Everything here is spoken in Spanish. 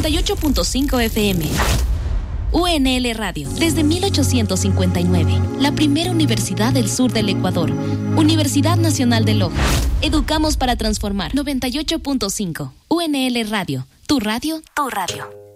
98.5 FM. UNL Radio, desde 1859, la primera universidad del sur del Ecuador. Universidad Nacional de Loja. Educamos para transformar. 98.5 UNL Radio, tu radio, tu radio.